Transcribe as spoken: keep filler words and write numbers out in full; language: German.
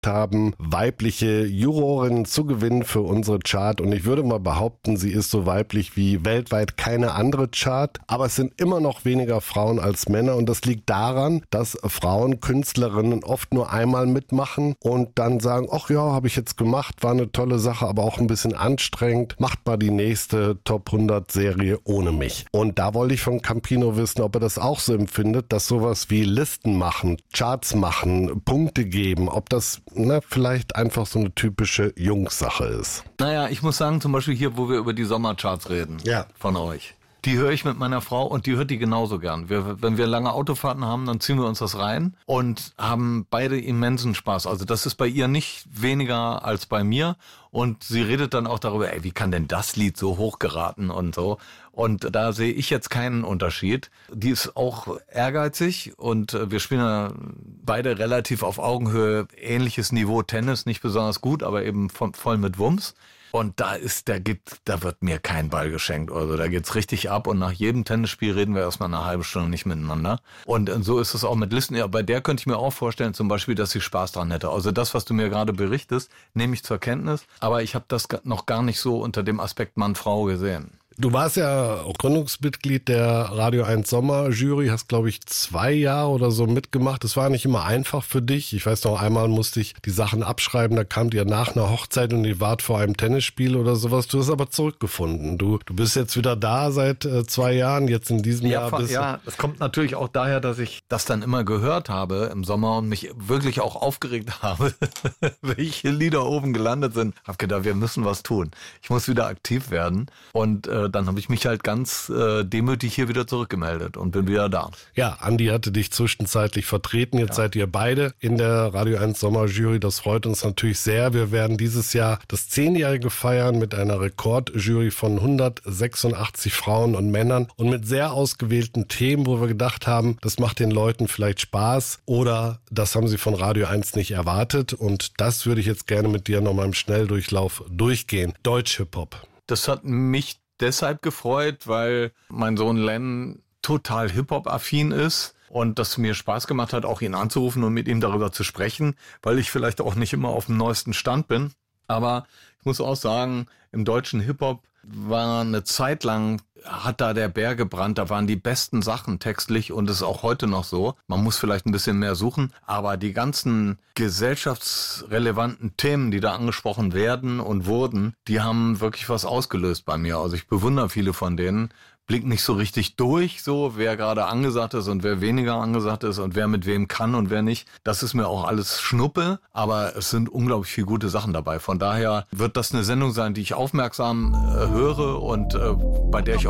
haben, weibliche Jurorinnen zu gewinnen für unsere Chart. Und ich würde mal behaupten, sie ist so weiblich wie weltweit keine andere Chart. Aber es sind immer noch weniger Frauen als Männer. Und das liegt daran, dass Frauen, Künstlerinnen oft nur einmal mitmachen und dann sagen, ach ja, habe ich jetzt gemacht, war eine tolle Sache, aber auch ein bisschen anstrengend. Macht mal die nächste Top hundert Serie ohne mich. Und da wollte ich von Campino wissen, ob er das auch so empfindet, dass sowas wie Listen machen, Charts machen, Punkte geben, ob das na, vielleicht einfach so eine typische Jungs-Sache ist. Naja, ich muss sagen, zum Beispiel hier, wo wir über die Sommercharts reden, ja, von euch. Die höre ich mit meiner Frau und die hört die genauso gern. Wir, wenn wir lange Autofahrten haben, dann ziehen wir uns das rein und haben beide immensen Spaß. Also das ist bei ihr nicht weniger als bei mir. Und sie redet dann auch darüber, ey, wie kann denn das Lied so hoch geraten und so. Und da sehe ich jetzt keinen Unterschied. Die ist auch ehrgeizig und wir spielen ja beide relativ auf Augenhöhe, ähnliches Niveau Tennis, nicht besonders gut, aber eben voll mit Wumms. Und da ist, da gibt, da wird mir kein Ball geschenkt. Also da geht's richtig ab und nach jedem Tennisspiel reden wir erstmal eine halbe Stunde nicht miteinander. Und so ist es auch mit Listen. Ja, bei der könnte ich mir auch vorstellen, zum Beispiel, dass sie Spaß dran hätte. Also das, was du mir gerade berichtest, nehme ich zur Kenntnis. Aber ich habe das noch gar nicht so unter dem Aspekt Mann-Frau gesehen. Du warst ja auch Gründungsmitglied der Radio eins Sommer Jury, hast glaube ich zwei Jahre oder so mitgemacht. Das war nicht immer einfach für dich. Ich weiß noch, einmal musste ich die Sachen abschreiben, da kamt ihr nach einer Hochzeit und ihr wart vor einem Tennisspiel oder sowas. Du hast aber zurückgefunden. Du, du bist jetzt wieder da seit äh, zwei Jahren, jetzt in diesem ja, Jahr bist Ja, das kommt natürlich auch daher, dass ich das dann immer gehört habe im Sommer und mich wirklich auch aufgeregt habe, welche Lieder oben gelandet sind. Hab gedacht, wir müssen was tun. Ich muss wieder aktiv werden und äh, dann habe ich mich halt ganz äh, demütig hier wieder zurückgemeldet und bin wieder da. Ja, Andi hatte dich zwischenzeitlich vertreten. Jetzt ja. seid ihr beide in der Radio eins Sommer Jury. Das freut uns natürlich sehr. Wir werden dieses Jahr das Zehnjährige feiern mit einer Rekordjury von hundertsechsundachtzig Frauen und Männern und mit sehr ausgewählten Themen, wo wir gedacht haben, das macht den Leuten vielleicht Spaß oder das haben sie von Radio eins nicht erwartet. Und das würde ich jetzt gerne mit dir nochmal im Schnelldurchlauf durchgehen. Deutsch-Hip-Hop. Das hat mich deshalb gefreut, weil mein Sohn Len total Hip-Hop-affin ist und das mir Spaß gemacht hat, auch ihn anzurufen und mit ihm darüber zu sprechen, weil ich vielleicht auch nicht immer auf dem neuesten Stand bin. Aber ich muss auch sagen, im deutschen Hip-Hop war eine Zeit lang, hat da der Bär gebrannt, da waren die besten Sachen textlich und ist auch heute noch so. Man muss vielleicht ein bisschen mehr suchen, aber die ganzen gesellschaftsrelevanten Themen, die da angesprochen werden und wurden, die haben wirklich was ausgelöst bei mir. Also ich bewundere viele von denen. Blickt nicht so richtig durch, so wer gerade angesagt ist und wer weniger angesagt ist und wer mit wem kann und wer nicht. Das ist mir auch alles Schnuppe, aber es sind unglaublich viele gute Sachen dabei. Von daher wird das eine Sendung sein, die ich aufmerksam äh, höre und äh, bei der ich auch